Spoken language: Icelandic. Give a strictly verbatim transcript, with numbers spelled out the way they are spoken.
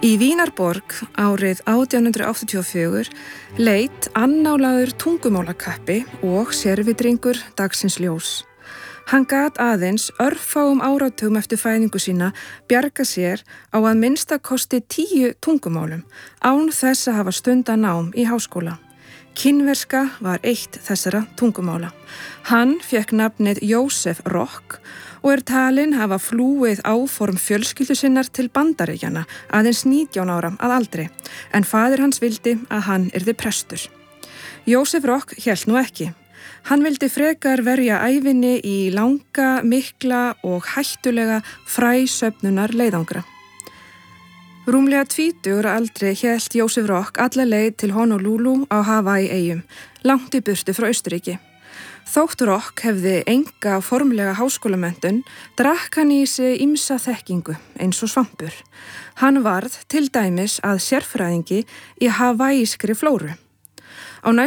Í Vínarborg árið átján hundrað áttatíu og fjögur leit annálaður tungumálakappi og sérvitringur dagsins ljós. Hann gat aðeins örfáum áratugum eftir fæðingu sína bjarga sér á að minnsta kosti tíu tungumálum án þess að hafa stunda nám í háskóla. Kínverska var eitt þessara tungumála. Hann fékk nafnið Jósef Rock og er talinn hafa flúið áform fjölskyldu sinnar til Bandaríkjanna aðeins nítján ára að aldri, en faðir hans vildi að hann yrði prestur. Jósef Rock hélt nú ekki. Hann vildi frekar verja ævinni í langa, mikla og hættulega fræsöfnunar leiðangra. Rúmlega tvítugur að aldri hélt Jósef Rock alla leið til Honolulu á Hawaii-eyjum, langt í burtu frá Austurríki. Þótt Rock hefði enga formlega háskólamenntun, drakk hann í sig ýmsa þekkingu eins og svampur. Hann varð til dæmis að sérfræðingi í hawaiiskri flóru.